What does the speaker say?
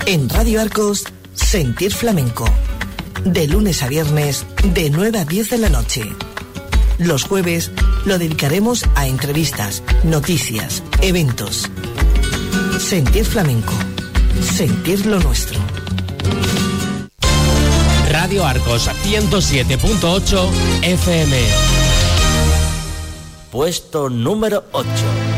En Radio Arcos, Sentir Flamenco. De lunes a viernes, de 9 a 10 de la noche. Los jueves lo dedicaremos a entrevistas, noticias, eventos. Sentir Flamenco. Sentir lo nuestro. Radio Arcos 107.8 FM. Puesto número 8.